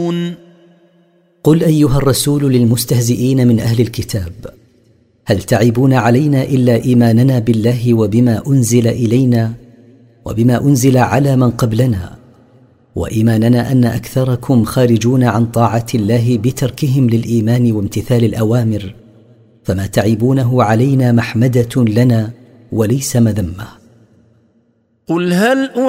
تستهزئون قل أيها الرسول للمستهزئين من أهل الكتاب: هل تعيبون علينا إلا إيماننا بالله وبما أنزل إلينا وبما أنزل على من قبلنا، وإيماننا أن أكثركم خارجون عن طاعة الله بتركهم للإيمان وامتثال الأوامر، فما تعيبونه علينا محمدة لنا وليس مذمة. قل هل